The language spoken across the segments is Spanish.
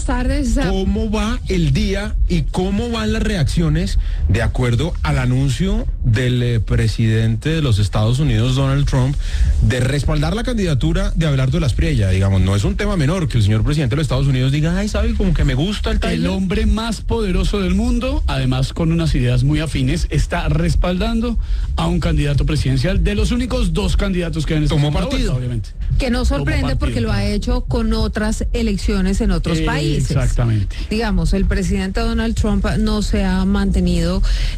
buenas tardes. ¿Cómo va el día y cómo van las reacciones de acuerdo al anuncio del presidente de los Estados Unidos, Donald Trump, de respaldar la candidatura de Abelardo de la Espriella? Digamos, no es un tema menor que el señor presidente de los Estados Unidos diga, ay, ¿sabe? Como que me gusta el Tiger. El hombre más poderoso del mundo, además con unas ideas muy afines, está respaldando a un candidato presidencial de los únicos dos candidatos que hay en este Tomó partido, obviamente. Que no sorprende porque lo ha hecho con otras elecciones en otros países. Exactamente. Digamos, el presidente Donald Trump no se ha mantenido...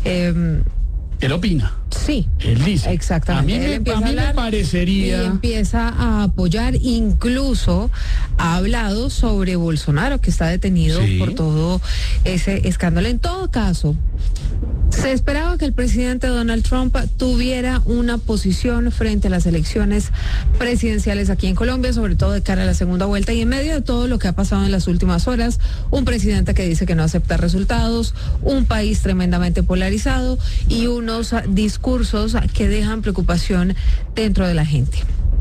Él opina. Sí. Él dice. Exactamente. A mí me parecería... Y empieza a apoyar, incluso ha hablado sobre Bolsonaro, que está detenido por todo ese escándalo. En todo caso, se esperaba que el presidente Donald Trump tuviera una posición frente a las elecciones presidenciales aquí en Colombia, sobre todo de cara a la segunda vuelta, y en medio de todo lo que ha pasado en las últimas horas, un presidente que dice que no acepta resultados, un país tremendamente polarizado y unos discursos que dejan preocupación dentro de la gente.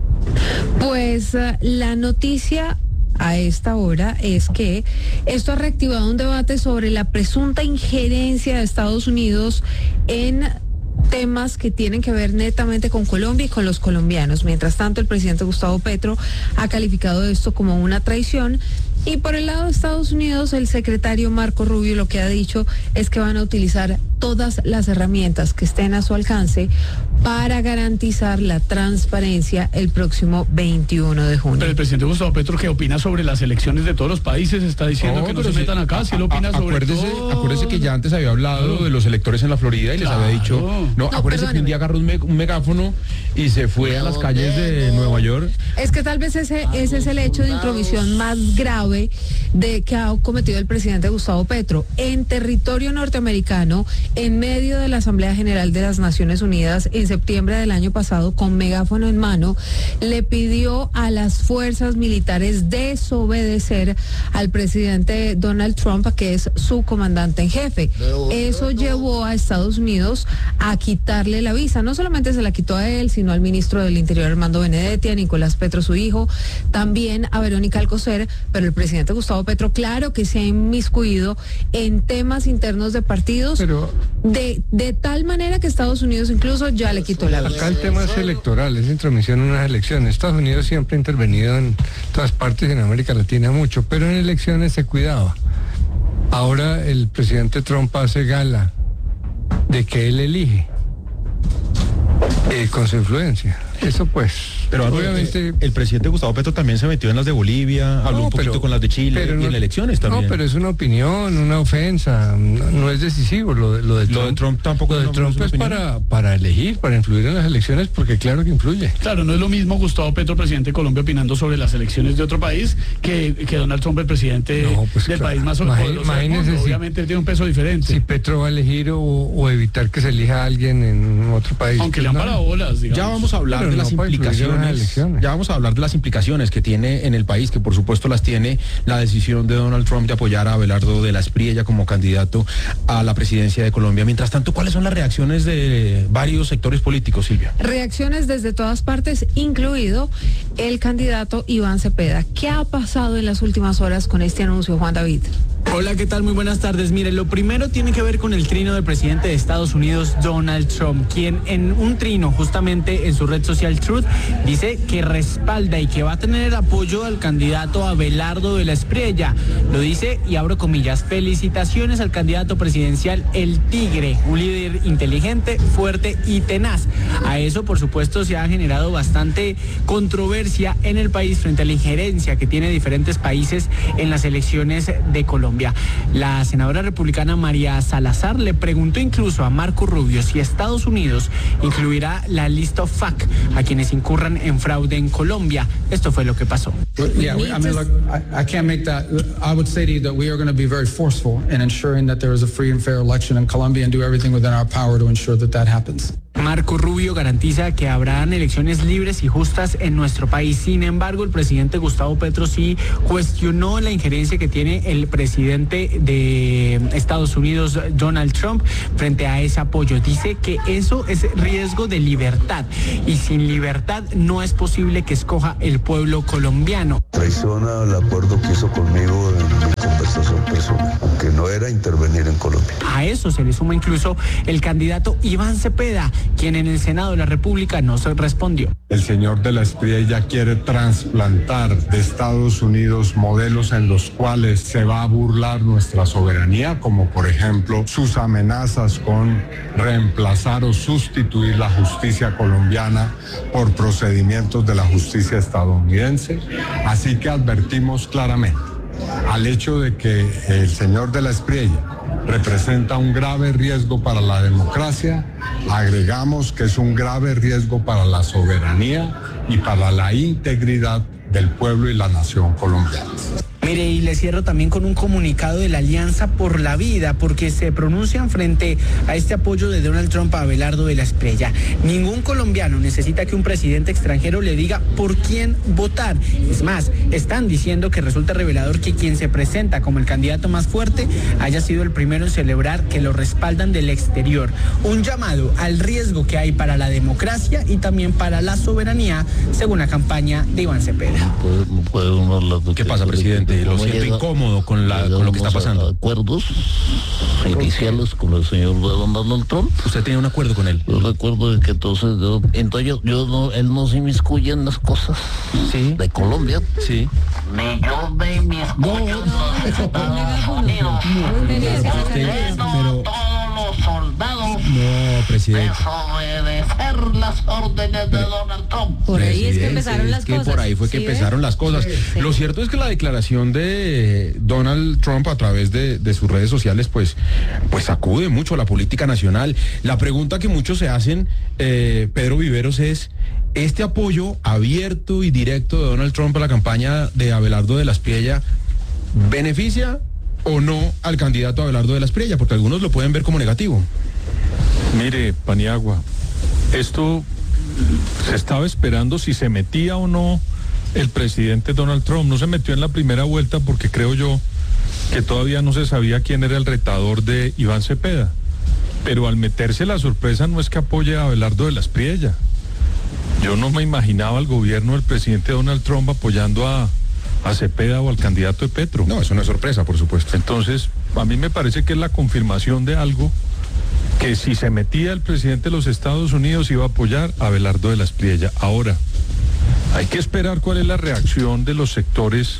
Pues la noticia a esta hora es que esto ha reactivado un debate sobre la presunta injerencia de Estados Unidos en temas que tienen que ver netamente con Colombia y con los colombianos. Mientras tanto, el presidente Gustavo Petro ha calificado esto como una traición. Y por el lado de Estados Unidos, el secretario Marco Rubio lo que ha dicho es que van a utilizar todas las herramientas que estén a su alcance para garantizar la transparencia el próximo 21 de junio. Pero el presidente Gustavo Petro, ¿qué opina sobre las elecciones de todos los países? Está diciendo que no se metan acá, si él opina sobre todo. Acuérdese que ya antes había hablado de los electores en la Florida y les había dicho, acuérdese que un día agarró un megáfono y se fue a las calles de Nueva York. Es que tal vez ese es el hecho de intromisión más grave de que ha cometido el presidente Gustavo Petro en territorio norteamericano, en medio de la Asamblea General de las Naciones Unidas en septiembre del año pasado, con megáfono en mano, le pidió a las fuerzas militares desobedecer al presidente Donald Trump, que es su comandante en jefe. Eso llevó a Estados Unidos a quitarle la visa. No solamente se la quitó a él, sino al ministro del Interior, Armando Benedetti, a Nicolás Petro, su hijo, también a Verónica Alcocer, pero el presidente Gustavo Petro, claro que se ha inmiscuido en temas internos de partidos, pero de tal manera que Estados Unidos incluso ya le quitó la visa. Acá el tema es electoral, es intromisión en unas elecciones. Estados Unidos siempre ha intervenido en todas partes, en América Latina mucho, pero en elecciones se cuidaba. Ahora el presidente Trump hace gala de que él elige con su influencia. Eso pues. Pero obviamente el presidente Gustavo Petro también se metió en las de Bolivia, habló un poquito con las de Chile y en elecciones también. No, pero es una opinión, una ofensa, no es decisivo lo de Trump. Lo de Trump tampoco. Lo de Trump es para elegir, para influir en las elecciones, porque claro que influye. Claro, no es lo mismo Gustavo Petro, presidente de Colombia, opinando sobre las elecciones de otro país, que Donald Trump, el presidente del país más poderoso del mundo. Obviamente tiene un peso diferente. Si Petro va a elegir o evitar que se elija a alguien en otro país. Aunque le han parado bolas, digamos. Ya vamos a hablar de las implicaciones. Ya vamos a hablar de las implicaciones que tiene en el país, que por supuesto las tiene la decisión de Donald Trump de apoyar a Abelardo de la Espriella como candidato a la presidencia de Colombia. Mientras tanto, ¿cuáles son las reacciones de varios sectores políticos, Silvia? Reacciones desde todas partes, incluido el candidato Iván Cepeda. ¿Qué ha pasado en las últimas horas con este anuncio, Juan David? Hola, ¿qué tal? Muy buenas tardes. Mire, lo primero tiene que ver con el trino del presidente de Estados Unidos, Donald Trump, quien en un trino justamente en su red social Truth dice que respalda y que va a tener apoyo al candidato Abelardo de la Espriella. Lo dice, y abro comillas, felicitaciones al candidato presidencial El Tigre, un líder inteligente, fuerte y tenaz. A eso, por supuesto, se ha generado bastante controversia en el país frente a la injerencia que tiene diferentes países en las elecciones de Colombia. La senadora republicana María Salazar le preguntó incluso a Marco Rubio si Estados Unidos incluirá la list of FAC a quienes incurran en fraude en Colombia. Esto fue lo que pasó. Yeah, I mean, look, I can't make that. I would say to you that we are going to be very forceful in ensuring that there is a free and fair election in Colombia and do everything within our power to ensure that that happens. Marco Rubio garantiza que habrán elecciones libres y justas en nuestro país. Sin embargo, el presidente Gustavo Petro sí cuestionó la injerencia que tiene el presidente de Estados Unidos, Donald Trump, frente a ese apoyo. Dice que eso es riesgo de libertad y sin libertad no es posible que escoja el pueblo colombiano. Traiciona el acuerdo que hizo conmigo en mi volver a intervenir en Colombia. A eso se le suma incluso el candidato Iván Cepeda, quien en el Senado de la República no se respondió. El señor de la Espriella quiere trasplantar de Estados Unidos modelos en los cuales se va a burlar nuestra soberanía, como por ejemplo sus amenazas con reemplazar o sustituir la justicia colombiana por procedimientos de la justicia estadounidense. Así que advertimos claramente al hecho de que el señor de la Espriella representa un grave riesgo para la democracia, agregamos que es un grave riesgo para la soberanía y para la integridad del pueblo y la nación colombiana. Mire, y le cierro también con un comunicado de la Alianza por la Vida, porque se pronuncian frente a este apoyo de Donald Trump a Abelardo de la Espriella. Ningún colombiano necesita que un presidente extranjero le diga por quién votar. Es más, están diciendo que resulta revelador que quien se presenta como el candidato más fuerte haya sido el primero en celebrar que lo respaldan del exterior. Un llamado al riesgo que hay para la democracia y también para la soberanía, según la campaña de Iván Cepeda. ¿Qué pasa, presidente? Lo siento incómodo con lo que está pasando. Acuerdos iniciales con el señor Donald Trump. ¿Usted tiene un acuerdo con él? Yo recuerdo de que entonces él no se inmiscuye en las cosas de Colombia. Sí. Ni yo me inmiscuyo en los Estados Unidos. Pero todos los soldados no, presidente, desobedecer las órdenes de Donald Trump. Por ahí es que empezaron las cosas. Por ahí fue que empezaron las cosas. Sí. Lo cierto es que la declaración de Donald Trump a través de sus redes sociales pues sacude mucho la política nacional. La pregunta que muchos se hacen, Pedro Viveros, es: ¿este apoyo abierto y directo de Donald Trump a la campaña de Abelardo de la Espriella beneficia o no al candidato Abelardo de la Espriella? Porque algunos lo pueden ver como negativo. Mire, Paniagua, esto se estaba esperando si se metía o no el presidente Donald Trump. No se metió en la primera vuelta porque creo yo que todavía no se sabía quién era el retador de Iván Cepeda. Pero al meterse la sorpresa no es que apoye a Abelardo de la Espriella. Yo no me imaginaba al gobierno del presidente Donald Trump apoyando a Cepeda o al candidato de Petro. No, eso no es sorpresa, por supuesto. Entonces, a mí me parece que es la confirmación de algo, que si se metía el presidente de los Estados Unidos iba a apoyar a Abelardo de la Espriella. Ahora, hay que esperar cuál es la reacción de los sectores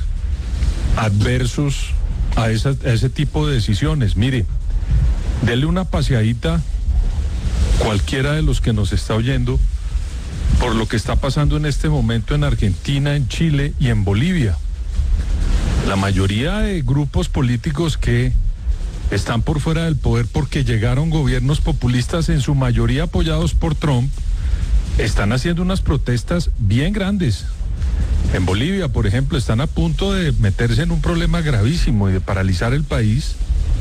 adversos a ese tipo de decisiones. Mire, dele una paseadita, cualquiera de los que nos está oyendo, por lo que está pasando en este momento en Argentina, en Chile y en Bolivia. La mayoría de grupos políticos que están por fuera del poder porque llegaron gobiernos populistas, en su mayoría apoyados por Trump, están haciendo unas protestas bien grandes. En Bolivia, por ejemplo, están a punto de meterse en un problema gravísimo y de paralizar el país.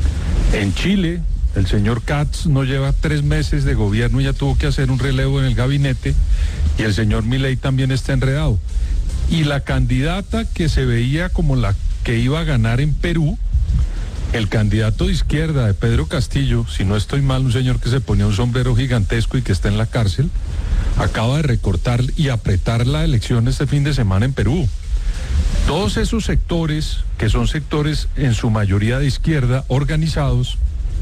En Chile, el señor Katz no lleva 3 meses de gobierno y ya tuvo que hacer un relevo en el gabinete, y el señor Milei también está enredado. Y la candidata que se veía como la que iba a ganar en Perú, el candidato de izquierda de Pedro Castillo, si no estoy mal, un señor que se ponía un sombrero gigantesco y que está en la cárcel, acaba de recortar y apretar la elección este fin de semana en Perú. Todos esos sectores, que son sectores en su mayoría de izquierda, organizados,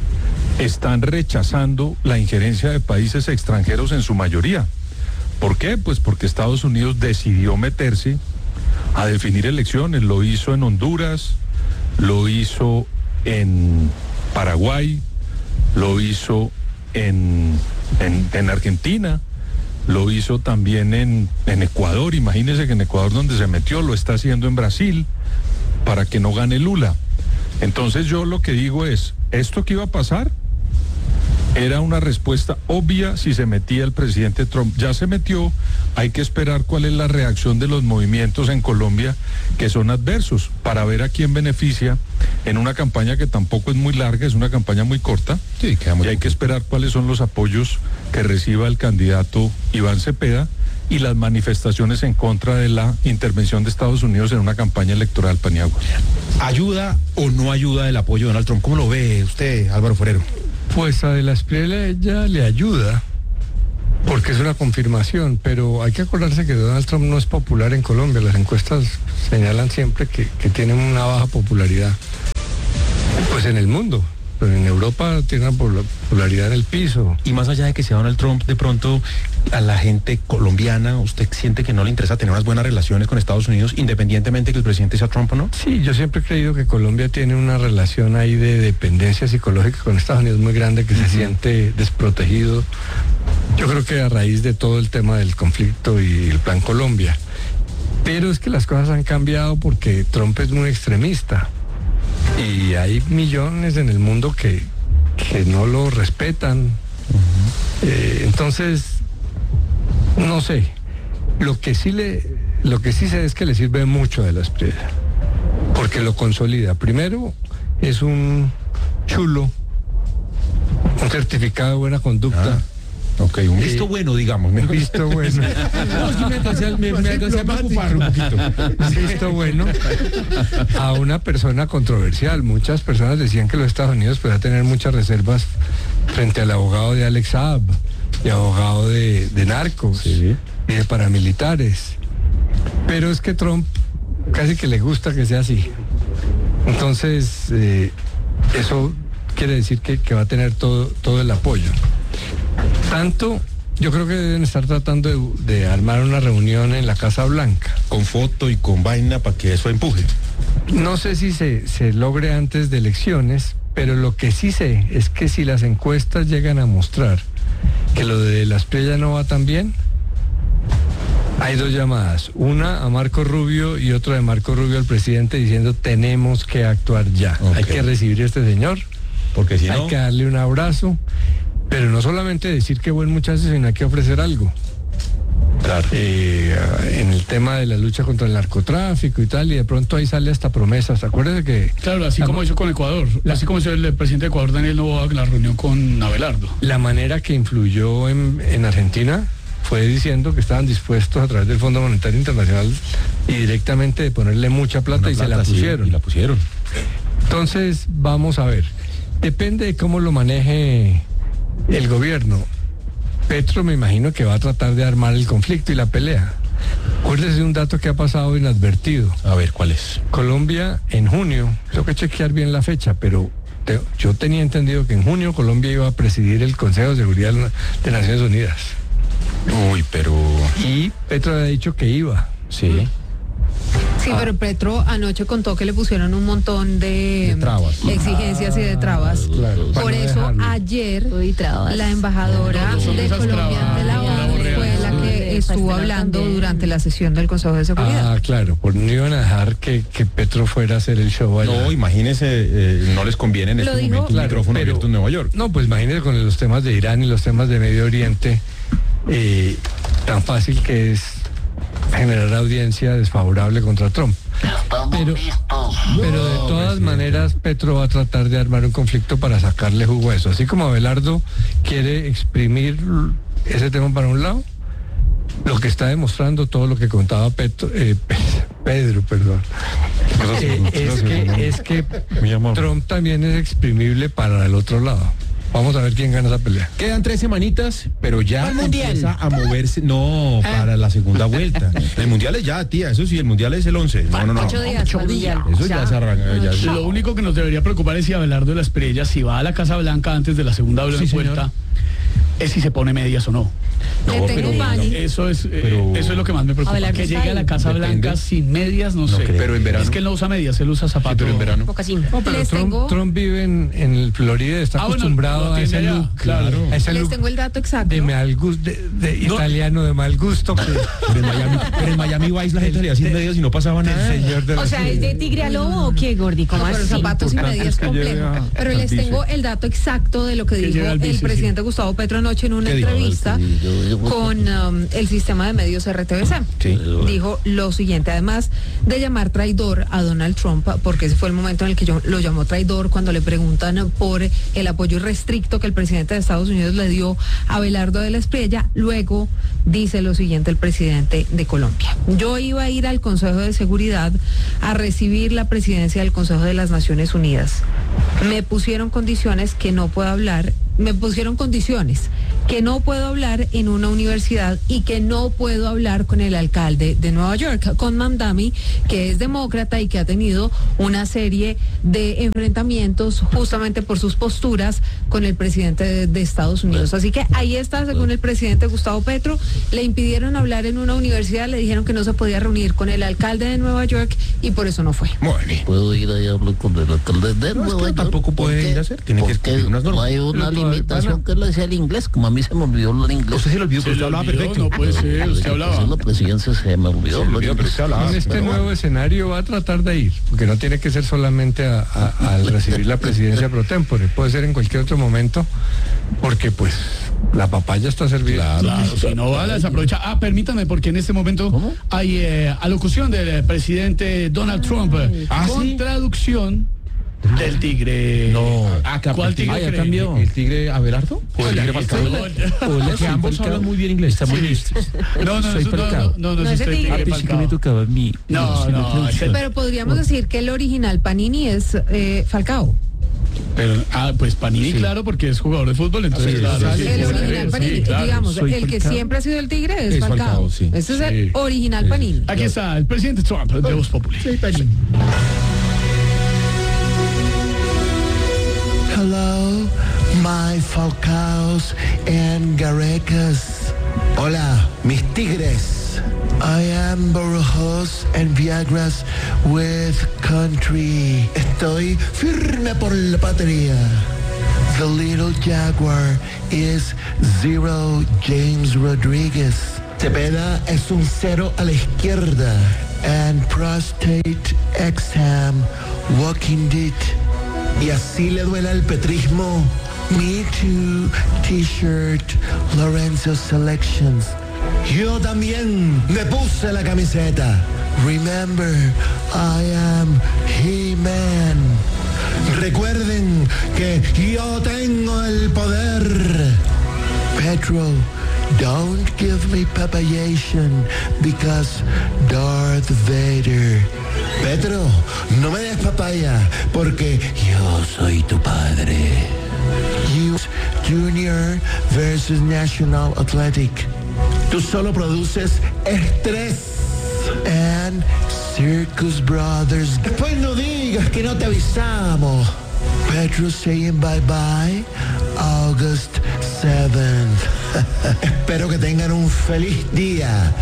están rechazando la injerencia de países extranjeros en su mayoría. ¿Por qué? Pues porque Estados Unidos decidió meterse a definir elecciones. Lo hizo en Honduras, lo hizo en Paraguay, lo hizo en Argentina, lo hizo también en Ecuador. Imagínense que en Ecuador, donde se metió, lo está haciendo en Brasil para que no gane Lula. Entonces yo lo que digo es, esto que iba a pasar era una respuesta obvia si se metía el presidente Trump. Ya se metió, hay que esperar cuál es la reacción de los movimientos en Colombia que son adversos, para ver a quién beneficia en una campaña que tampoco es muy larga, es una campaña muy corta. Sí, y hay que esperar cuáles son los apoyos que reciba el candidato Iván Cepeda y las manifestaciones en contra de la intervención de Estados Unidos en una campaña electoral, Paniagua. ¿Ayuda o no ayuda el apoyo de Donald Trump? ¿Cómo lo ve usted, Álvaro Forero? Pues a de la Espriella le ayuda, porque es una confirmación, pero hay que acordarse que Donald Trump no es popular en Colombia. Las encuestas señalan siempre que tienen una baja popularidad. Pues en el mundo. Pero en Europa tiene una popularidad en el piso. Y más allá de que sea Donald Trump, de pronto a la gente colombiana, ¿usted siente que no le interesa tener unas buenas relaciones con Estados Unidos, independientemente que el presidente sea Trump o no? Sí, yo siempre he creído que Colombia tiene una relación ahí de dependencia psicológica con Estados Unidos muy grande, que se siente desprotegido. Yo creo que a raíz de todo el tema del conflicto y el Plan Colombia. Pero es que las cosas han cambiado porque Trump es muy extremista. Y hay millones en el mundo que no lo respetan. Entonces, no sé. Lo que sí sé es que le sirve mucho de la Espriella, porque lo consolida. Primero, es un chulo, un certificado de buena conducta. Ok, un visto bueno, digamos. Un visto bueno. No, es que me alcancé a preocupar un poquito. Un visto bueno a una persona controversial. Muchas personas decían que los Estados Unidos podían tener muchas reservas frente al abogado de Alex Saab y abogado de narcos y de paramilitares. Pero es que Trump casi que le gusta que sea así. Entonces, eso quiere decir que va a tener todo el apoyo. Tanto, yo creo que deben estar tratando de armar una reunión en la Casa Blanca. Con foto y con vaina para que eso empuje. No sé si se logre antes de elecciones, pero lo que sí sé es que si las encuestas llegan a mostrar que lo de la Espriella no va tan bien, hay dos llamadas. Una a Marco Rubio y otra de Marco Rubio al presidente diciendo tenemos que actuar ya. Okay. Hay que recibir a este señor, porque si no, hay que darle un abrazo. Pero no solamente decir qué buen muchacho, sino hay que ofrecer algo. Claro. En el tema de la lucha contra el narcotráfico y tal, y de pronto ahí sale hasta promesas. Acuérdese que... Claro, así como hizo con Ecuador, así como hizo el presidente de Ecuador, Daniel Noboa, en la reunión con Abelardo. La manera que influyó en Argentina fue diciendo que estaban dispuestos a través del Fondo Monetario Internacional y directamente de ponerle mucha plata, y se la pusieron. Sí, y la pusieron. Entonces, vamos a ver. Depende de cómo lo maneje el gobierno. Petro me imagino que va a tratar de armar el conflicto y la pelea. Acuérdese de un dato que ha pasado inadvertido. A ver, ¿cuál es? Colombia en junio, tengo que chequear bien la fecha, pero yo tenía entendido que en junio Colombia iba a presidir el Consejo de Seguridad de Naciones Unidas. Uy, pero... Y Petro había dicho que iba. Sí. Sí, pero Petro anoche contó que le pusieron un montón de trabas, exigencias y de trabas. Claro, por eso dejarlo. Ayer la embajadora de Colombia de la ONU fue la que estuvo hablando durante la sesión del Consejo de Seguridad. Ah, claro, pues no iban a dejar que Petro fuera a hacer el show allá. No, imagínese, no les conviene en este momento un micrófono abierto en Nueva York. No, pues imagínese con los temas de Irán y los temas de Medio Oriente, tan fácil que es generar audiencia desfavorable contra Trump. Pero de todas maneras Petro va a tratar de armar un conflicto para sacarle jugo a eso. Así como Abelardo quiere exprimir ese tema para un lado, lo que está demostrando todo lo que contaba Pedro, es que Trump también es exprimible para el otro lado. Vamos a ver quién gana esa pelea. Quedan 3 semanitas, pero ya empieza a moverse. No, para la segunda vuelta. El mundial es ya, tía, eso sí, el mundial es el 11. No. 8 días. Eso ya se arranca. Lo único que nos debería preocupar es si Abelardo de la Espriella, si va a la Casa Blanca antes de la segunda vuelta, es si se pone medias o no. No, pero eso es lo que más me preocupa. Que llegue a la Casa Blanca sin medias, no sé. Pero en verano. Es que él no usa medias, él usa zapatos. Sí, pero en verano. No, pero Trump vive en el Florida, está acostumbrado a ese look. Claro. A ese Les look tengo el dato exacto. de mal gusto, de italiano de mal gusto. Pero en Miami Vice la gente salía sin medias y no pasaba nada. O sea, ¿es de tigre a lobo o qué, Gordi? ¿Cómo pero así? zapatos y medias complejo. Pero les tengo el dato exacto de lo que dijo el presidente Gustavo Petro anoche en una entrevista con el sistema de medios RTBC. Sí. Dijo lo siguiente, además de llamar traidor a Donald Trump, porque ese fue el momento en el que lo llamó traidor cuando le preguntan por el apoyo irrestricto que el presidente de Estados Unidos le dio a Abelardo de la Espriella. Luego dice lo siguiente el presidente de Colombia: yo iba a ir al Consejo de Seguridad a recibir la presidencia del Consejo de las Naciones Unidas. Me pusieron condiciones que no puedo hablar. Me pusieron condiciones que no puedo hablar en una universidad y que no puedo hablar con el alcalde de Nueva York, con Mamdani, que es demócrata y que ha tenido una serie de enfrentamientos justamente por sus posturas con el presidente de Estados Unidos. Así que ahí está, según el presidente Gustavo Petro, le impidieron hablar en una universidad, le dijeron que no se podía reunir con el alcalde de Nueva York y por eso no fue. Muy bien. Puedo ir ahí a hablar con el alcalde de Nueva York. Tampoco puede ir a hacer, tiene que escribir unas normas. No hay una limitación que le decía el inglés, como a mí se me olvidó hablar inglés. Usted se lo olvidó, pero usted hablaba perfecto. No puede ser, usted hablaba. La presidencia se me olvidó. Pero usted hablaba. En este nuevo escenario va a tratar de ir, porque no tiene que ser solamente al recibir la presidencia pro tempore, puede ser en cualquier otro momento, porque pues la papaya está servida. Claro, si no va a desaprovechar. Permítame, porque en este momento hay alocución del presidente Donald Trump con traducción del tigre. No. ¿Cuál tigre? Ya cambió. ¿El tigre Abelardo? ¿O el tigre Falcao? Que ambos hablan muy bien inglés. Está muy listo. No, es el tigre Falcao. No. Pero podríamos decir que el original Panini es Falcao. Pero, pues Panini, claro, porque es jugador de fútbol, entonces claro. El original Panini, digamos, el que siempre ha sido el tigre es Falcao. Ese es el original Panini. Aquí está el presidente Trump de Voz Populi. Hello, my Falcaos and Garecas. Hola, mis tigres. I am Borojos and Viagras with country. Estoy firme por la patria. The little jaguar is 0 James Rodriguez. Cepeda es un 0 a la izquierda. And prostate exam walking it. Y así le duele al petrismo. Me Too T-shirt Lorenzo Selections. Yo también me puse la camiseta. Remember, I am He-Man. Recuerden que yo tengo el poder. Petro, don't give me papayation because Darth Vader. Petro, no me des papaya porque yo soy tu padre. US Junior versus National Athletic. Tú solo produces estrés. And Circus Brothers. Después no digas que no te avisamos. Petro saying bye-bye August 7th. Espero que tengan un feliz día.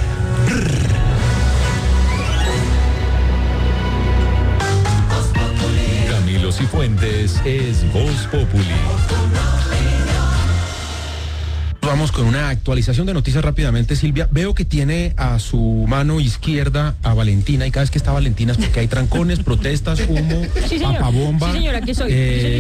Camilo Cifuentes es Voz Populi. Vamos con una actualización de noticias rápidamente, Silvia. Veo que tiene a su mano izquierda a Valentina y cada vez que está Valentina es porque hay trancones, protestas, humo, papabomba. Sí, señora, aquí soy.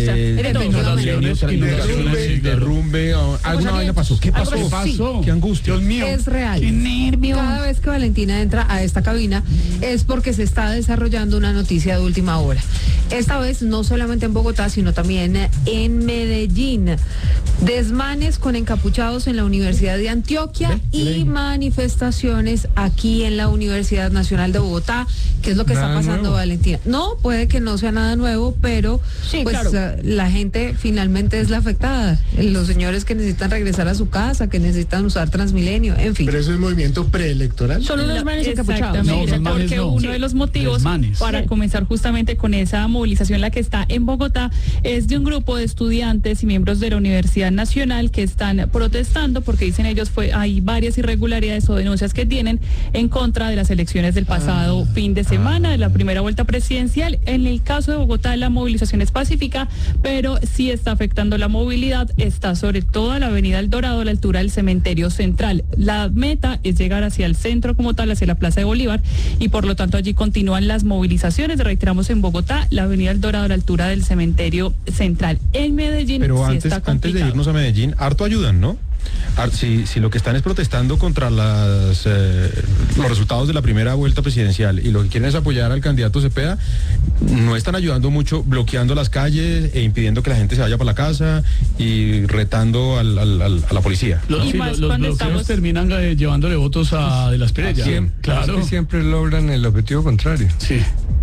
Derrumbe, alguna vaina pasó. ¿Qué pasó? Qué angustia. Dios mío. Es real. Qué nervio. Cada vez que Valentina entra a esta cabina es porque se está desarrollando una noticia de última hora. Esta vez no solamente en Bogotá, sino también en Medellín. Desmanes con encapuchados en la Universidad de Antioquia y manifestaciones aquí en la Universidad Nacional de Bogotá. ¿Qué es lo que está pasando, nuevo, Valentina? No, puede que no sea nada nuevo, pero sí, pues claro, la gente finalmente es la afectada. Los señores que necesitan regresar a su casa, que necesitan usar Transmilenio, en fin. Pero eso es movimiento preelectoral. Son unos manes encapuchados. Porque uno de los motivos para comenzar justamente con esa movilización, la que está en Bogotá, es de un grupo de estudiantes y miembros de la Universidad Nacional que están protestando porque dicen ellos hay varias irregularidades o denuncias que tienen en contra de las elecciones del pasado fin de semana, de la primera vuelta presidencial. En el caso de Bogotá la movilización es pacífica, pero sí está afectando la movilidad, está sobre todo a la avenida El Dorado, a la altura del cementerio central. La meta es llegar hacia el centro como tal, hacia la Plaza de Bolívar, y por lo tanto allí continúan las movilizaciones. Reiteramos, en Bogotá, la avenida El Dorado a la altura del cementerio central. En Medellín pero sí antes, está complicado. Antes de irnos a Medellín, harto ayudan, ¿no? Si lo que están es protestando contra los resultados de la primera vuelta presidencial y lo que quieren es apoyar al candidato Cepeda, no están ayudando mucho bloqueando las calles e impidiendo que la gente se vaya para la casa y retando a la policía. Los bloqueos terminan llevándole votos a De la Espriella. Claro. Es que siempre logran el objetivo contrario. Sí.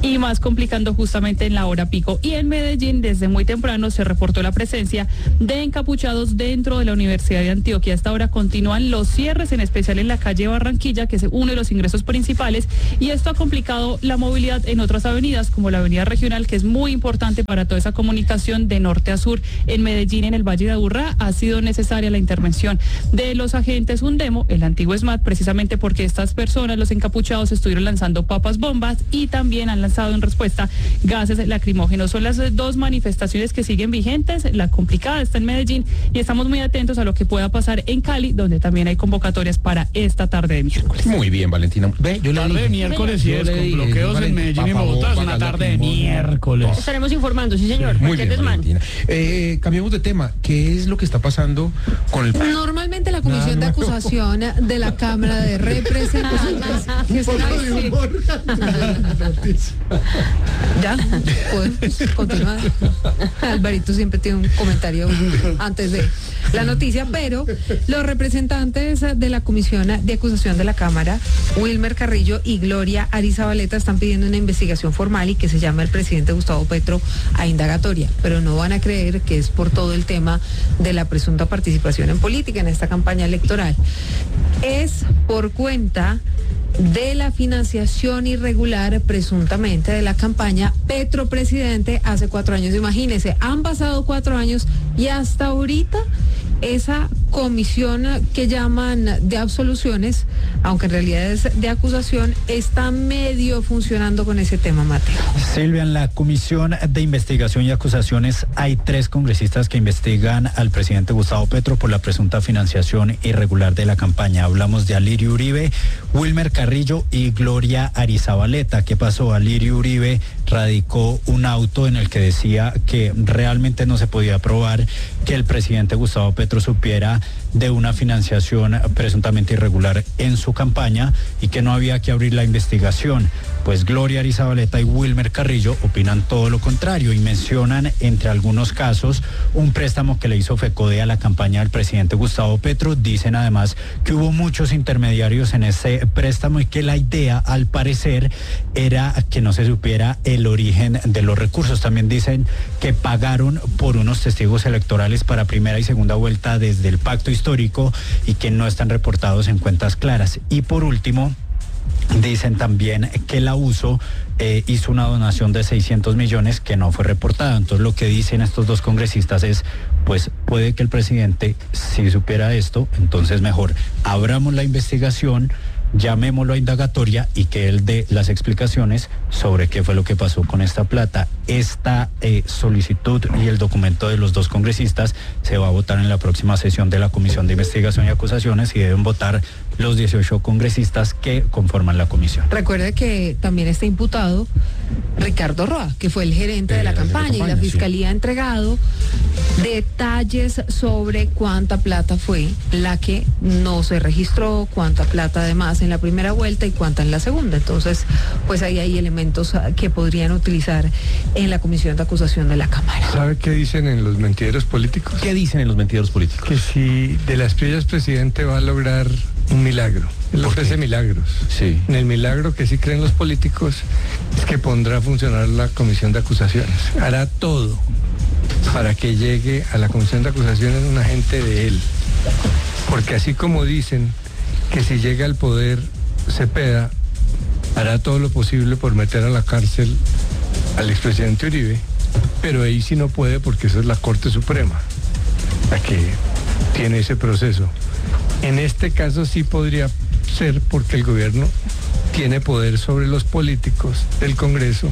y más complicando justamente en la hora pico. Y en Medellín, desde muy temprano, se reportó la presencia de encapuchados dentro de la Universidad de Antioquia. Hasta ahora continúan los cierres, en especial en la calle Barranquilla, que es uno de los ingresos principales, y esto ha complicado la movilidad en otras avenidas, como la avenida Regional, que es muy importante para toda esa comunicación de norte a sur. En Medellín, en el Valle de Aburrá, ha sido necesaria la intervención de los agentes Undemo, el antiguo SMAT, precisamente porque estas personas, los encapuchados, estuvieron lanzando papas bombas y también han lanzado en respuesta gases lacrimógenos. Son las dos manifestaciones que siguen vigentes. La complicada está en Medellín y estamos muy atentos a lo que pueda pasar en Cali, donde también hay convocatorias para esta tarde de miércoles. Muy bien, Valentina. Ve, yo tarde de miércoles, sí, es con bloqueos en Medellín y Bogotá, es una tarde de miércoles. Estaremos informando, sí señor. Muy bien, Valentina. Cambiamos de tema. ¿Qué es lo que está pasando con el... Normalmente la Comisión de Acusación de la Cámara de Representantes... Ya, podemos continuar. Alvarito siempre tiene un comentario antes de la noticia, pero los representantes de la Comisión de Acusación de la Cámara, Wilmer Carrillo y Gloria Arizabaleta, están pidiendo una investigación formal y que se llame al presidente Gustavo Petro a indagatoria, pero no van a creer que es por todo el tema de la presunta participación en política en esta campaña electoral. Es por cuenta de la financiación irregular presuntamente de la campaña Petro Presidente hace 4 años. Imagínense, han pasado 4 años y hasta ahorita esa comisión que llaman de absoluciones, aunque en realidad es de acusación, está medio funcionando con ese tema, Mateo. Silvia, en la Comisión de Investigación y Acusaciones hay 3 congresistas que investigan al presidente Gustavo Petro por la presunta financiación irregular de la campaña. Hablamos de Alirio Uribe, Wilmer Carrillo y Gloria Arizabaleta. ¿Qué pasó? Alirio Uribe radicó un auto en el que decía que realmente no se podía probar que el presidente Gustavo Petro supiera de una financiación presuntamente irregular en su campaña y que no había que abrir la investigación. Pues Gloria Arizabaleta y Wilmer Carrillo opinan todo lo contrario y mencionan, entre algunos casos, un préstamo que le hizo FECODE a la campaña del presidente Gustavo Petro. Dicen además que hubo muchos intermediarios en ese préstamo y que la idea, al parecer, era que no se supiera el origen de los recursos. También dicen que pagaron por unos testigos electorales para primera y segunda vuelta desde el pacto histórico y que no están reportados en cuentas claras. Y por último, dicen también que la USO hizo una donación de 600 millones que no fue reportada. Entonces lo que dicen estos 2 congresistas es, pues puede que el presidente si supiera esto, entonces mejor abramos la investigación, llamémoslo a indagatoria y que él dé las explicaciones sobre qué fue lo que pasó con esta plata. Esta solicitud y el documento de los 2 congresistas se va a votar en la próxima sesión de la Comisión de Investigación y Acusaciones y deben votar los 18 congresistas que conforman la comisión. Recuerde que también está imputado Ricardo Roa, que fue el gerente de la campaña, y la Fiscalía ha entregado detalles sobre cuánta plata fue la que no se registró, cuánta plata además en la primera vuelta y cuánta en la segunda. Entonces, pues ahí hay elementos que podrían utilizar en la Comisión de Acusación de la Cámara. ¿Sabe qué dicen en los mentideros políticos? ¿Qué dicen en los mentideros políticos? Que si de las Espriella es presidente va a lograr un milagro. Él ofrece milagros. Sí. En el milagro que sí creen los políticos es que pondrá a funcionar la Comisión de Acusaciones. Hará todo para que llegue a la Comisión de Acusaciones un agente de él. Porque así como dicen que si llega al poder Cepeda hará todo lo posible por meter a la cárcel al expresidente Uribe, pero ahí sí no puede porque eso es la Corte Suprema la que tiene ese proceso. En este caso sí podría ser porque el gobierno tiene poder sobre los políticos del Congreso,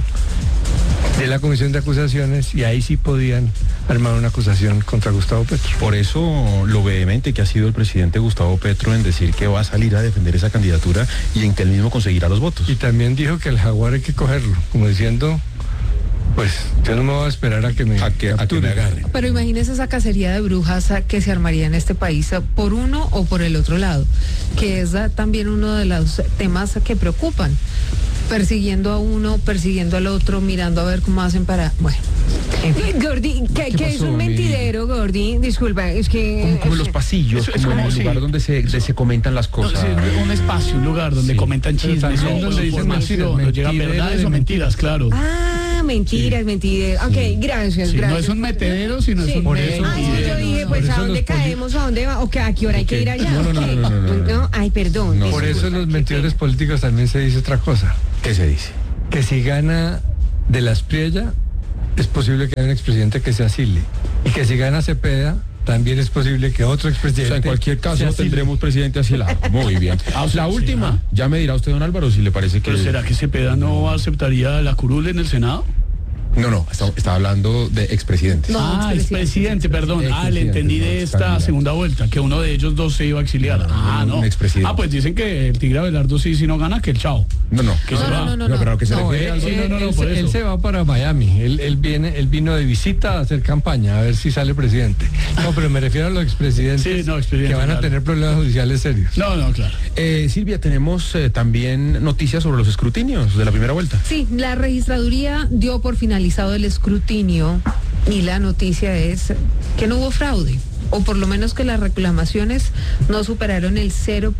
de la Comisión de Acusaciones, y ahí sí podían armar una acusación contra Gustavo Petro. Por eso lo vehemente que ha sido el presidente Gustavo Petro en decir que va a salir a defender esa candidatura y en que él mismo conseguirá los votos. Y también dijo que el jaguar hay que cogerlo, como diciendo, pues yo no me voy a esperar a que me agarren. Pero imagínese esa cacería de brujas que se armaría en este país por uno o por el otro lado, que es también uno de los temas que preocupan. persiguiendo a uno, persiguiendo al otro, mirando a ver cómo hacen para... Bueno. Gordi, ¿qué es un mentidero, Gordi? Disculpa, es que... Como los pasillos, como en el lugar donde se comentan las cosas. Un espacio, un lugar donde comentan chismes, donde dicen donde llegan verdades o mentiras, claro. Mentiras. Ok, gracias. No es un metedero, sino es un mentidero. Yo dije, pues, ¿a dónde caemos? ¿A dónde va? ¿O a qué hora hay que ir allá? No. Ay, perdón. Por eso en los mentidores políticos también se dice otra cosa. ¿Qué se dice? Que si gana de la Espriella, es posible que haya un expresidente que se asile. Y que si gana Cepeda, también es posible que otro expresidente... O sea, en cualquier caso tendremos presidente asilado. Muy bien. La última, ya me dirá usted, don Álvaro, si le parece que... ¿Pero será que Cepeda no aceptaría la curul en el Senado? No, está hablando de expresidentes. Expresidente, perdón. Le entendí de esta segunda vuelta, que uno de ellos dos se iba a exiliar. No. Un expresidente. Pues dicen que el Tigre Abelardo sí, si no gana, que el chao. No, pero a que se refiere él se va para Miami. Él vino de visita a hacer campaña, a ver si sale presidente. No, pero me refiero a los expresidentes que van a tener problemas judiciales serios. No, claro. Silvia, tenemos también noticias sobre los escrutinios de la primera vuelta. Sí, la registraduría dio por finalizado el escrutinio y la noticia es que no hubo fraude, o por lo menos que las reclamaciones no superaron el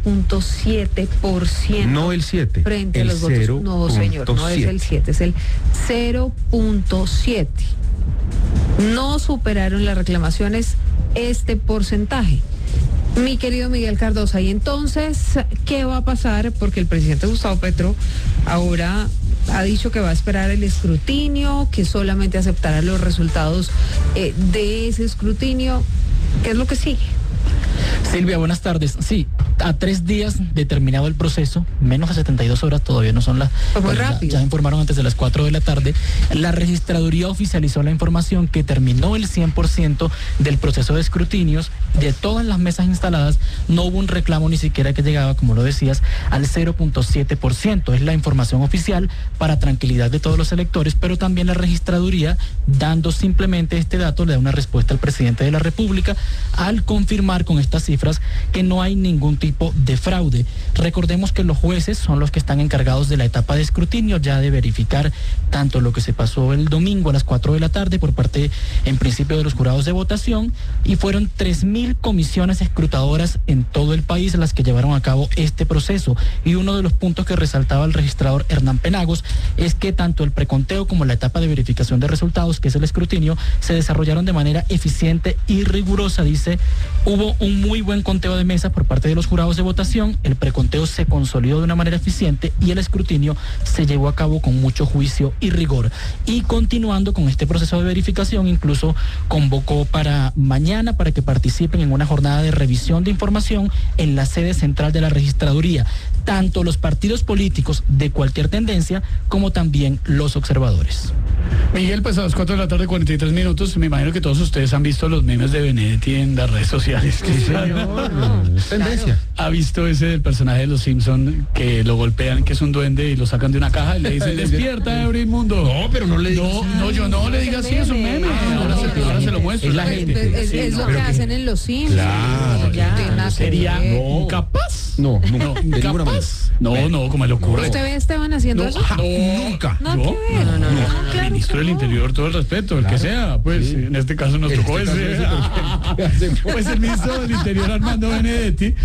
0.7%. No el 7. Frente a los votos. No, señor, no es el 7, es el 0.7. No superaron las reclamaciones este porcentaje. Mi querido Miguel Cardosa, y entonces, ¿qué va a pasar? Porque el presidente Gustavo Petro ahora ha dicho que va a esperar el escrutinio, que solamente aceptará los resultados de ese escrutinio. ¿Qué es lo que sigue? Silvia, buenas tardes. Sí, a 3 días de terminado el proceso, menos de 72 horas, todavía no son las... Muy rápido. Ya informaron antes de las 4 de la tarde. La registraduría oficializó la información que terminó el 100% del proceso de escrutinios. De todas las mesas instaladas, no hubo un reclamo ni siquiera que llegaba, como lo decías, al 0.7%. Es la información oficial para tranquilidad de todos los electores, pero también la registraduría, dando simplemente este dato, le da una respuesta al presidente de la República al confirmar con estas cifras que no hay ningún tipo de fraude. Recordemos que los jueces son los que están encargados de la etapa de escrutinio, ya de verificar tanto lo que se pasó el domingo a las 4 de la tarde por parte, en principio, de los jurados de votación, y fueron 3.000 comisiones escrutadoras en todo el país las que llevaron a cabo este proceso. Y uno de los puntos que resaltaba el registrador Hernán Penagos es que tanto el preconteo como la etapa de verificación de resultados, que es el escrutinio, se desarrollaron de manera eficiente y rigurosa. Dice, hubo un muy buen conteo de mesas por parte de los jurados de votación, el preconteo se consolidó de una manera eficiente y el escrutinio se llevó a cabo con mucho juicio y rigor. Y continuando con este proceso de verificación, incluso convocó para mañana para que participen en una jornada de revisión de información en la sede central de la registraduría, tanto los partidos políticos de cualquier tendencia como también los observadores. Miguel, pues a las 4 de la tarde, 43 minutos, me imagino que todos ustedes han visto los memes de Benedetti en las redes sociales. Tendencia. ¿Ha visto ese del personaje de los Simpson que lo golpean, que es un duende, y lo sacan de una caja y le dicen, despierta, Eurimundo? No, pero no le digas. No, yo no le diga así, es un meme. Ahora se lo muestro. Es la gente. Es lo que hacen en los Simpsons. Claro. ¿Sería incapaz? No, ¿incapaz? No, como le ocurre. ¿Usted ve a Esteban haciendo eso? Nunca. No, ¿qué ve? Claro, ministro del Interior, todo el respeto, el que sea, pues en este caso nos tocó ese. Pues el ministro del Interior, Armando Benedetti,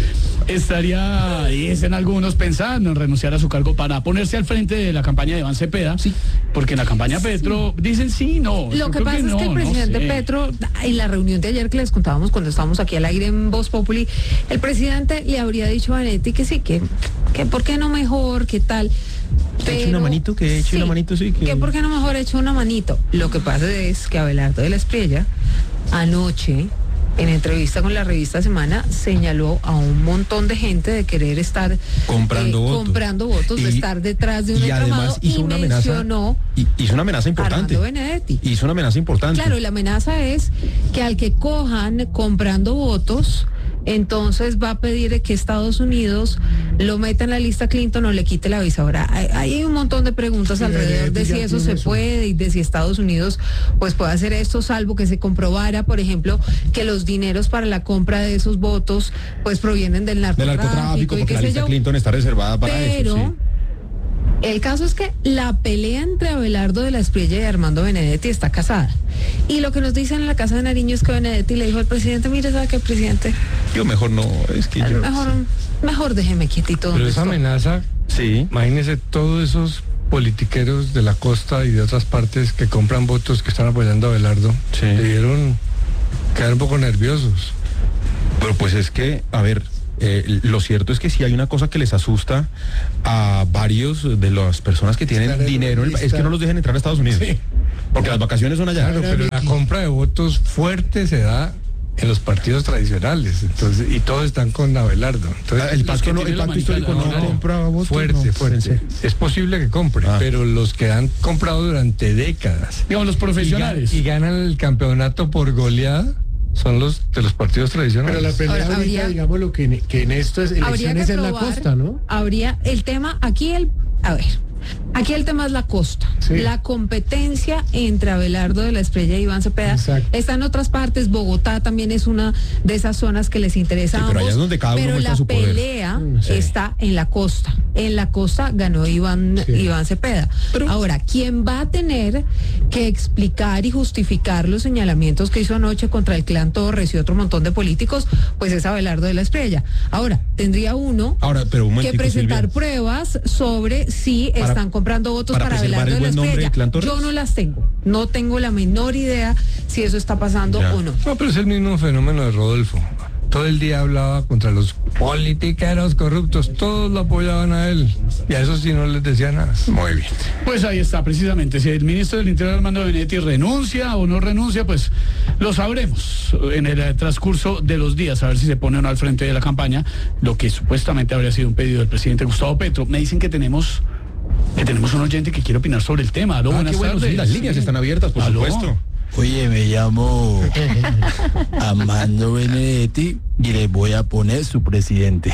dicen algunos, pensando en renunciar a su cargo para ponerse al frente de la campaña de Iván Cepeda, porque en la campaña Petro dicen sí, no. Lo que pasa es que el presidente Petro, en la reunión de ayer que les contábamos cuando estábamos aquí al aire en Voz Populi, el presidente le habría dicho a Benedetti que sí, que ¿por qué no mejor? ¿Qué tal? Que eche una manito, sí. Que ¿por qué no mejor eche una manito? Lo que pasa es que Abelardo de la Espriella anoche, en entrevista con la revista Semana, señaló a un montón de gente de querer estar comprando votos, de estar detrás de un entramado, y hizo una amenaza importante. Armando Benedetti. Hizo una amenaza importante. Claro, y la amenaza es que al que cojan comprando votos, entonces va a pedir que Estados Unidos lo meta en la lista Clinton o le quite la visa. Ahora, hay un montón de preguntas alrededor de si eso se puede y de si Estados Unidos pues puede hacer esto, salvo que se comprobara, por ejemplo, que los dineros para la compra de esos votos pues provienen del narcotráfico, porque la lista Clinton está reservada para eso. El caso es que la pelea entre Abelardo de la Espriella y Armando Benedetti está casada. Y lo que nos dicen en la Casa de Nariño es que Benedetti le dijo al presidente, mire, ¿sabe qué, presidente? Yo mejor no, es que yo... Mejor déjeme quietito. Pero esa amenaza, sí. Imagínese todos esos politiqueros de la costa y de otras partes que compran votos, que están apoyando a Abelardo, quedaron un poco nerviosos. Pero pues es que, a ver, lo cierto es que sí hay una cosa que les asusta a varios de las personas que tienen dinero, es que no los dejen entrar a Estados Unidos. Sí. Porque las vacaciones son allá. Claro, pero la compra de votos fuerte se da en los partidos tradicionales, entonces, y todos están con Abelardo. Entonces, el pacto histórico no compra votos. Fuerte. Es posible que compre, pero los que han comprado durante décadas, digamos los profesionales, y ganan el campeonato por goleada, son los de los partidos tradicionales. Pero la pelea ahorita, digamos, lo que en esto es elecciones en la costa, ¿no? Habría el tema, aquí el tema es la costa, la competencia entre Abelardo de la Espriella y Iván Cepeda. Exacto. Está en otras partes, Bogotá también es una de esas zonas que les interesa a ambos, pero allá es donde cada uno muestra su poder. La pelea está en la costa. En la costa ganó Iván Cepeda. Ahora, ¿quién va a tener que explicar y justificar los señalamientos que hizo anoche contra el clan Torres y otro montón de políticos? Pues es Abelardo de la Espriella. Ahora, tendría uno que presentar pruebas sobre si están comprando votos para Abelardo de la Espriella. Yo no las tengo. No tengo la menor idea si eso está pasando o no. No, pero es el mismo fenómeno de Rodolfo. Todo el día hablaba contra los politiqueros corruptos, todos lo apoyaban a él, y a eso sí no les decía nada. Muy bien. Pues ahí está, precisamente, si el ministro del Interior, Armando Benedetti, renuncia o no renuncia, pues lo sabremos en el transcurso de los días, a ver si se pone o no al frente de la campaña, lo que supuestamente habría sido un pedido del presidente Gustavo Petro. Me dicen que tenemos un oyente que quiere opinar sobre el tema. Aló, buenas tardes. Sí, las líneas están abiertas, por supuesto. Oye, me llamo Armando Benedetti y le voy a poner su presidente.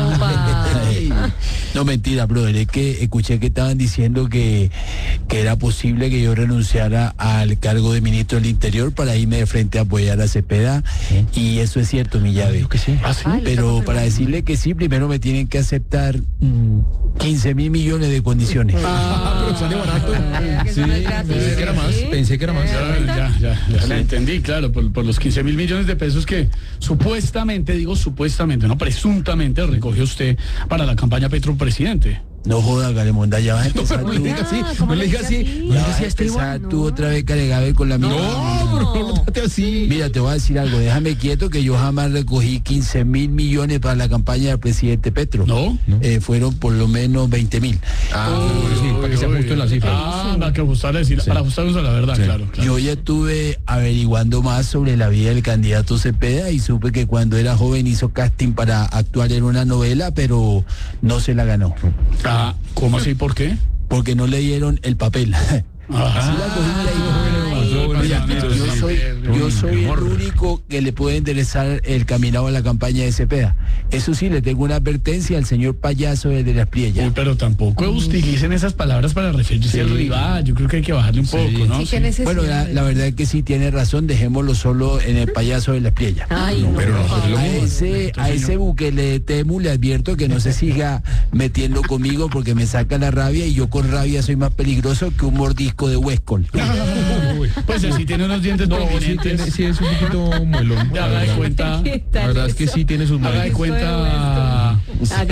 No, mentira, brother, es que escuché que estaban diciendo que era posible que yo renunciara al cargo de ministro del Interior para irme de frente a apoyar a Cepeda, y eso es cierto, mi llave. Pero para decirle que sí, primero me tienen que aceptar 15.000 millones de condiciones. Pero sale barato. Sí, pensé que era más. Ya entendí, claro, por los 15.000 millones de pesos que supuestamente, no, presuntamente recogió usted para la campaña Petro presidente. No joda, Galemonda, ya vas a empezar no le digas así. Ya vas a empezar tú otra vez, Caregabe, con la misma. No trate así. Mira, te voy a decir algo, déjame quieto que yo jamás recogí 15.000 millones para la campaña del presidente Petro. Fueron por lo menos 20.000. Para que se ajusten las cifras. Para que para ajustarnos a la verdad, claro. Yo ya estuve averiguando más sobre la vida del candidato Cepeda y supe que cuando era joven hizo casting para actuar en una novela, pero no se la ganó. ¿Cómo así? ¿Por qué? Porque no le dieron el papel. Yo soy el único que le puede enderezar el caminado a la campaña de Cepeda. Eso sí, le tengo una advertencia al señor payaso de la Espriella. Pero tampoco utilicen esas palabras para referirse al rival. Yo creo que hay que bajarle un poco, ¿no? Bueno, la verdad es que sí tiene razón, dejémoslo solo en el payaso de la Espriella. A ese Bukele de Temu le advierto que no se siga metiendo conmigo porque me saca la rabia, y yo con rabia soy más peligroso que un mordisco de Huescol. Pues sí tiene unos dientes prominentes. Sí es un poquito muelón. Haga de cuenta. La verdad es que sí tiene sus muelas. Haga de cuenta.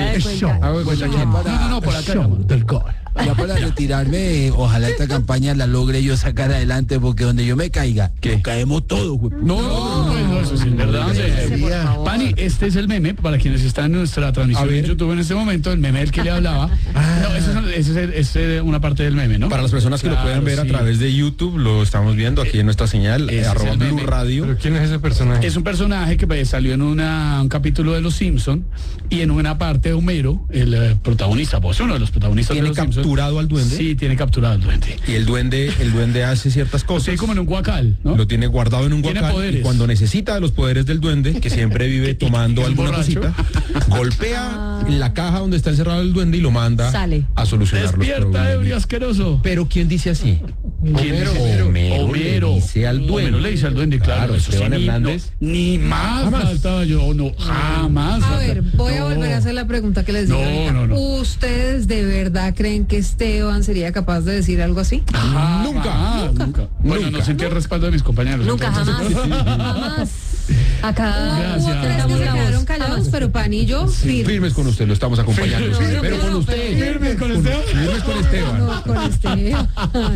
No, por acá. Del gol. Ya para retirarme, ojalá esta campaña la logre yo sacar adelante, porque donde yo me caiga, nos caemos todos. No, eso es verdad. Pani, este es el meme, para quienes están en nuestra transmisión en YouTube en este momento, el meme del que le hablaba. Es una parte del meme, ¿no? Para las personas que lo puedan ver a través de YouTube, lo estamos viendo aquí en nuestra señal, @Blue Radio. ¿Pero quién es ese personaje? Es un personaje que salió en un capítulo de Los Simpson, y en una parte de Homero, el protagonista, pues uno de los protagonistas de Los Simpson, capturado al duende. Sí, tiene capturado al duende. Y el duende hace ciertas cosas. Sí, como en un guacal, ¿no? Lo tiene guardado en un guacal, y cuando necesita los poderes del duende, que siempre vive tomando alguna cosita, golpea la caja donde está encerrado el duende y lo manda a solucionar los problemas. Despierta, ebrio asqueroso. Pero ¿quién dice así? Homero. dice al duende. Pero le dice al duende, claro. Eso Esteban sí, Hernández. Ni más faltaba yo, no, jamás. A ver, voy a volver a hacer la pregunta que les dije. No. ¿Ustedes de verdad creen que Esteban sería capaz de decir algo así? Nunca. Bueno, no sentí el respaldo de mis compañeros. Nunca, entonces. jamás. Acá hubo tres que se quedaron callados, pero Pan y yo firmes con usted, lo estamos acompañando. Pero con usted. Firmes con Esteban. Firmes con Esteban. No, con Esteban.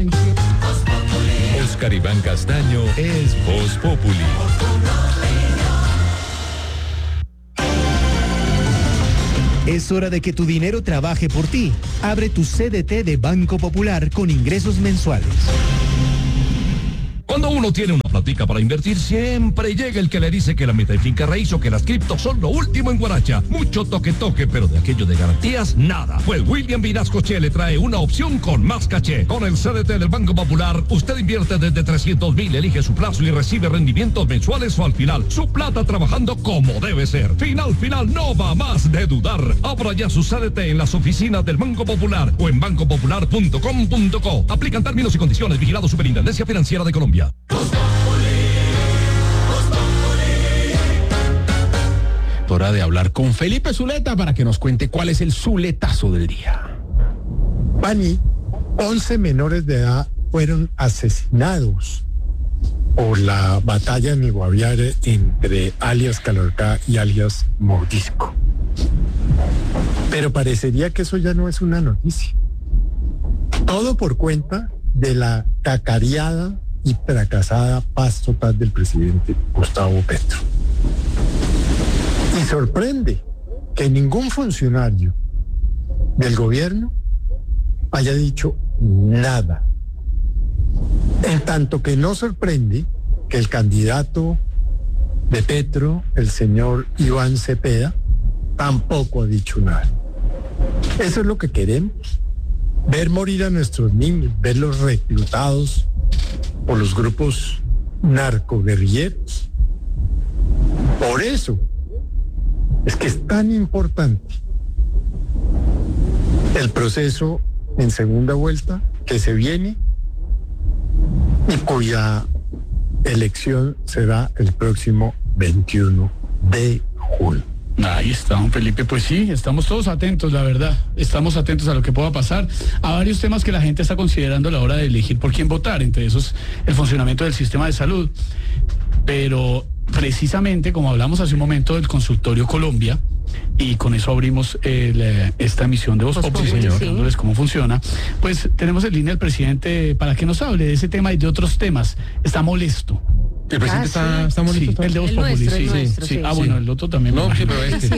Oscar Iván Castaño es Voz Populi. Es hora de que tu dinero trabaje por ti. Abre tu CDT de Banco Popular con ingresos mensuales. Cuando uno tiene una platica para invertir, siempre llega el que le dice que la meta de finca raíz o que las criptos son lo último en guaracha. Mucho toque, pero de aquello de garantías, nada. Pues William Vinascoche le trae una opción con más caché. Con el CDT del Banco Popular, usted invierte desde 300,000, elige su plazo y recibe rendimientos mensuales o al final. Su plata trabajando como debe ser. Final, no va más de dudar. Abra ya su CDT en las oficinas del Banco Popular o en bancopopular.com.co. Aplican términos y condiciones. Vigilado Superintendencia Financiera de Colombia. Hora de hablar con Felipe Zuleta para que nos cuente cuál es el zuletazo del día. Pani, 11 menores de edad fueron asesinados por la batalla en el Guaviare entre alias Calorcá y alias Mordisco. Pero parecería que eso ya no es una noticia. Todo por cuenta de la cacareada y fracasada paz total del presidente Gustavo Petro. Y sorprende que ningún funcionario del gobierno haya dicho nada. En tanto que no sorprende que el candidato de Petro, el señor Iván Cepeda, tampoco ha dicho nada. Eso es lo que queremos. Ver morir a nuestros niños, verlos reclutados por los grupos narcoguerrilleros. Por eso es que es tan importante el proceso en segunda vuelta que se viene y cuya elección será el próximo 21 de junio. Ahí está, don Felipe. Pues sí, estamos todos atentos, la verdad. Estamos atentos a lo que pueda pasar, a varios temas que la gente está considerando a la hora de elegir por quién votar, entre esos el funcionamiento del sistema de salud. Pero precisamente, como hablamos hace un momento del Consultorio Colombia, y con eso abrimos esta emisión de Voz Populi, explicándoles cómo funciona, pues tenemos en línea al presidente para que nos hable de ese tema y de otros temas. Está molesto. ¿El presidente está molesto? Sí, el de Voz Populi, sí. Bueno, el otro también. No, sí,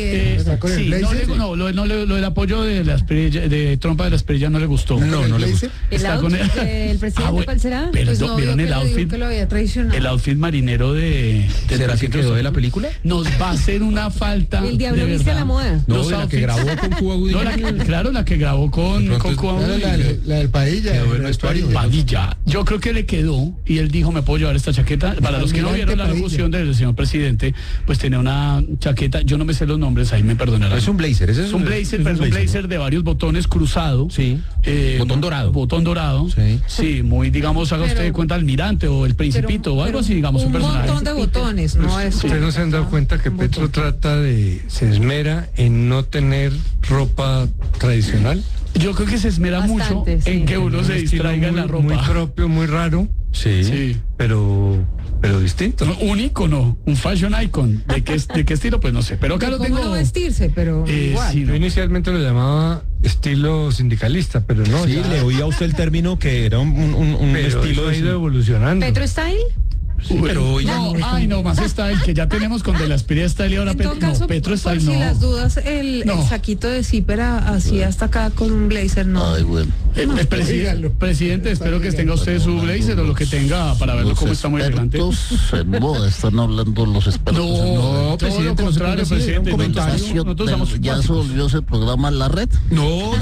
pero lo del apoyo de Trump de las Perillas no le gustó. No le gustó. ¿El outfit del presidente cuál será? Pues no, ¿vieron el outfit? Que lo había traicionado. El outfit marinero de ¿será que quedó de la película? Nos va a hacer una falta. El diablo viste a la moda. No, la que grabó con Cuba Gooding. Claro, la que grabó con Cuba Gooding. La del Padilla. Quedó el vestuario. Padilla. Yo creo que le quedó y él dijo, ¿me puedo llevar esta chaqueta? Para los que no vieron la locución del señor presidente, pues tenía una chaqueta, yo no me sé los nombres, ahí me perdonarán. Es un blazer, es un blazer de varios botones cruzado. Sí. Botón dorado. Botón dorado. Sí, muy, digamos, haga usted de cuenta almirante o el principito o algo así, digamos, un personaje. Un montón de botones, no es. ¿Ustedes no se han dado cuenta que Petro se esmera en no tener ropa tradicional? Yo creo que se esmera mucho en que uno se distraiga en la ropa. Muy propio, muy raro. Sí. Pero distinto. Un ícono, un fashion icon. ¿De qué estilo? Pues no sé. Pero acá lo tengo. No vestirse, pero igual. Sí, yo inicialmente lo llamaba estilo sindicalista, pero no. Sí, le oía a usted el término que era un estilo ha ido evolucionando. ¿Petro Style? Sí, pero no, más Style, que ya tenemos con de la Aspiria Style y ahora Petro Style no. Si las dudas, el saquito de zipper así hasta acá con un blazer, no. Ay, bueno. Presidente, espero que tenga usted su blazer o lo que tenga para verlo cómo está muy elegante. Están hablando los expertos. No, todo lo contrario, presidente. ¿Ya se volvió ese programa en la red? No,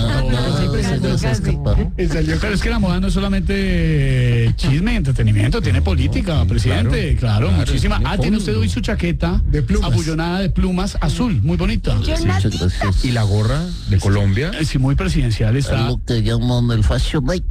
pero es que la moda no es solamente chisme y entretenimiento, tiene política, presidente. Claro, muchísima. Tiene usted hoy su chaqueta de plumas, abullonada de plumas, azul, muy bonita. Muchas gracias. ¿Y la gorra de Colombia? Sí, muy presidencial está. Es lo que llaman el fashion icon.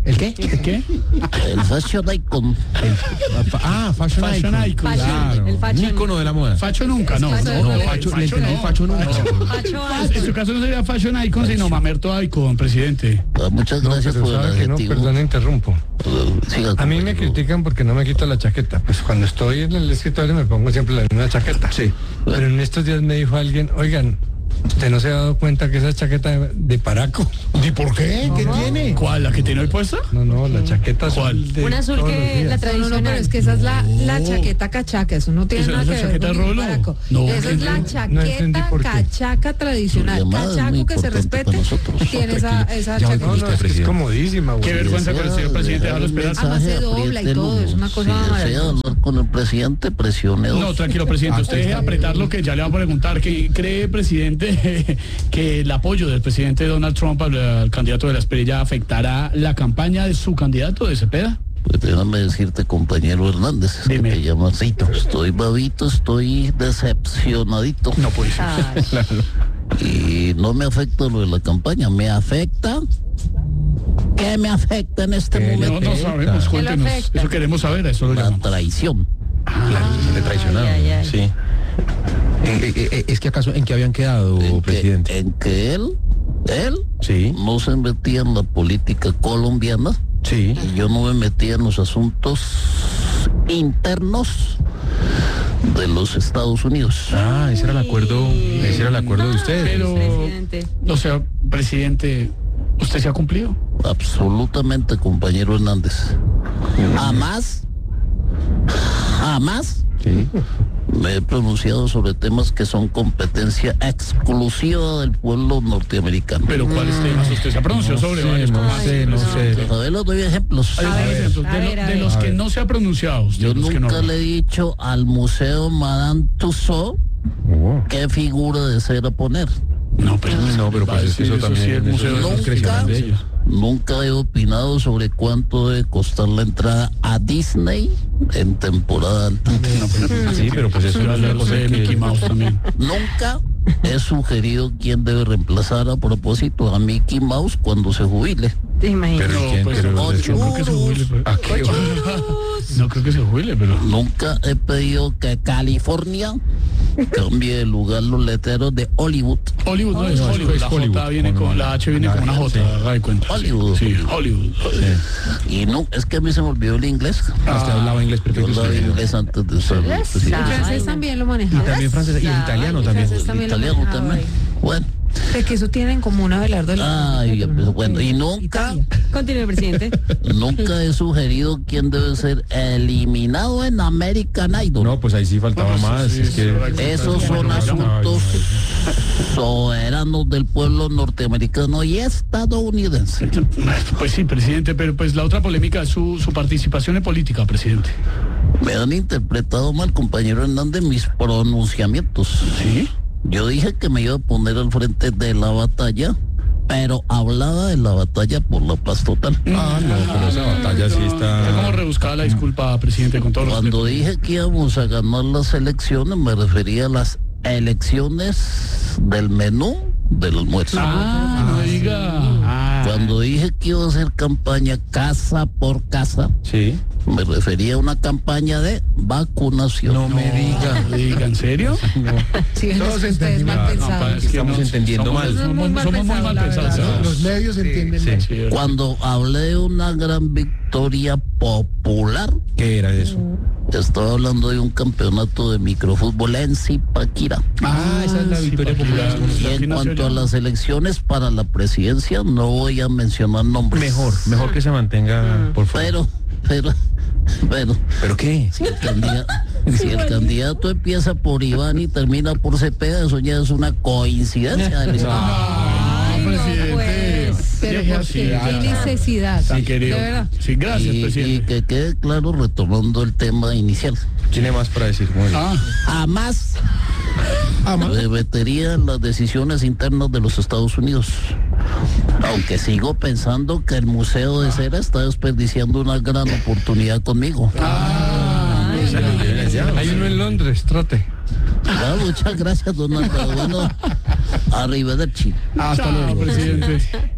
¿El qué? ¿El qué? El Fashion Icon. Fashion Icon. Claro. Un ícono de la moda. Facho nunca, no. Facho nunca. En su caso no sería Fashion Icon, sino Mamerto Icon, presidente. Muchas gracias por el adjetivo. Perdón, interrumpo. Siga, a mí me critican porque no me quito la chaqueta. Pues cuando estoy en el escritorio me pongo siempre la misma chaqueta. Sí. Pero en estos días me dijo alguien, oigan, ¿usted no se ha dado cuenta que esa chaqueta de Paraco? ¿Y por qué? ¿Qué tiene? ¿Cuál? ¿La que tiene hoy puesta? No, la chaqueta azul. Un azul que la tradicional. No, pero es que esa es la chaqueta cachaca, eso no tiene nada que ver con Rolo? Paraco. No, esa es la chaqueta cachaca tradicional. Cachaco que se respete tiene esa chaqueta. Es comodísima. Qué vergüenza con el señor presidente, déjalo esperar. Además se dobla y todo, es una cosa maravillosa. hablar con el presidente, presione. No, tranquilo, presidente, usted deje apretar lo que ya le va a preguntar. ¿Cree, presidente, que el apoyo del presidente Donald Trump al candidato de la Espriella afectará la campaña de su candidato, de Cepeda? Pues déjame decirte, compañero Hernández, que te llamas Cito. Estoy babito, estoy decepcionadito. No puede ser. Y no me afecta lo de la campaña, me afecta. ¿Qué me afecta en este momento? No sabemos, cuéntenos. Eso queremos saber, eso lo llamamos. La traición. Le traicionaron, sí. ¿Es que acaso en qué habían quedado, presidente? En que él sí, no se metía en la política colombiana. Sí. Y yo no me metía en los asuntos internos de los Estados Unidos. Ese era el acuerdo de ustedes. Pero, presidente. O sea, presidente, ¿usted se ha cumplido? Absolutamente, compañero Hernández. Jamás sí, me he pronunciado sobre temas que son competencia exclusiva del pueblo norteamericano. ¿Pero cuáles temas usted se ha pronunciado sobre varios? No sé. A ver, les doy ejemplos. De los que no se ha pronunciado usted. Yo nunca le he dicho al Museo Madame Tussauds qué figura de cera poner. No, pero pues eso también sí, el museo es discrecional de ellos. Nunca he opinado sobre cuánto debe costar la entrada a Disney en temporada alta. Sí, pero pues eso es una cosa de Mickey Mouse también. Nunca he sugerido quién debe reemplazar a propósito a Mickey Mouse cuando se jubile. ¿Te imaginas? No creo que se jubile. No creo que se jubile, pero... Nunca he pedido que California cambie de lugar los letreros de Hollywood. Hollywood no es Hollywood. La J viene con la H, viene con una J. Sí. Cuenta. Hollywood. Sí, Hollywood. Sí. Y no, es que a mí se me olvidó el inglés. Usted hablaba inglés perfecto. Yo hablaba inglés antes de ser El francés también lo manejaba. Y también francés y el italiano también. El italiano también. Bueno. De que eso tienen como un Abelardo. Bueno, y nunca... Continúe, presidente. Nunca he sugerido quién debe ser eliminado en American Idol. No, pues ahí sí faltaba más. Sí, esos son asuntos soberanos del pueblo norteamericano y estadounidense. Pues sí, presidente, pero pues la otra polémica es su participación en política, presidente. Me han interpretado mal, compañero Hernández, mis pronunciamientos. ¿Sí? Yo dije que me iba a poner al frente de la batalla, pero hablaba de la batalla por la paz total. No, pero esa batalla sí está... Está como rebuscada la disculpa, presidente, con todo Cuando dije que íbamos a ganar las elecciones, me refería a las elecciones del menú del almuerzo. No diga. Cuando dije que iba a hacer campaña casa por casa, sí, me refería a una campaña de vacunación. No me diga. ¿En serio? No. Sí, todos ustedes mal pensados. Estamos entendiendo mal. Somos muy mal pensados. Los medios entienden mal. Sí. Cuando hablé de una gran victoria popular, ¿qué era eso? Estaba hablando de un campeonato de microfútbol en Zipaquirá. Esa es la victoria popular. Y en cuanto a las elecciones para la presidencia, no voy a mencionar nombres. Mejor que se mantenga, por favor. ¿Pero qué? Si el candidato empieza por Iván y termina por Cepeda, eso ya es una coincidencia. Presidente. Pero ¿por qué? ¿Qué necesidad? Tan querido. De verdad. Sí, gracias, presidente. Y que quede claro, retomando el tema inicial. ¿Tiene más para decir? Jamás me metería en las decisiones internas de los Estados Unidos. Aunque sigo pensando que el Museo de Cera está desperdiciando una gran oportunidad conmigo. Hay uno en Londres, trate. Muchas gracias, don Alfredo. Bueno, arrivederci. Hasta luego, presidente.